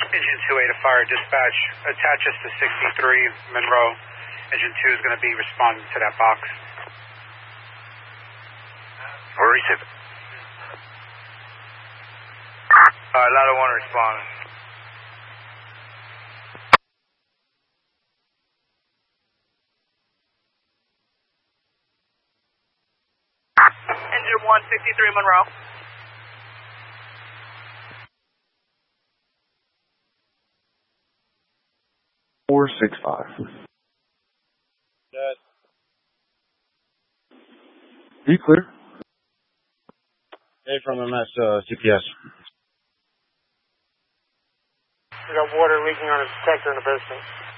Engine 28 to fire dispatch. Attach us to 63 Monroe. Engine 2 is going to be responding to that box. We'll receive it. Alright, Ladder 1 responding. Engine 1, 63 Monroe. Four 6-5. Dead. You clear? Hey, from MS CPS. We got water leaking on a detector in the basement.